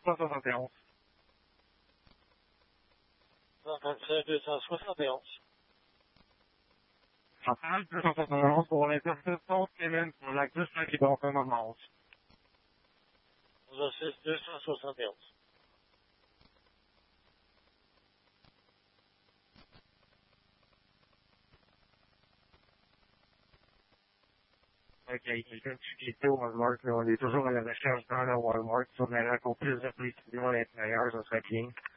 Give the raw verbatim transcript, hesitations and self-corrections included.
cent soixante et onze. vingt-sept deux cent soixante et onze. Raphaël deux cent soixante et onze pour l'interception Kevin pour la deux cent qui donne un onze. vingt-six deux cent soixante et onze. Ok, quelqu'un qui était au Walmart, là, on est toujours à la recherche dans le Walmart. Si on avait encore plus de précision à l'intérieur, ça serait bien.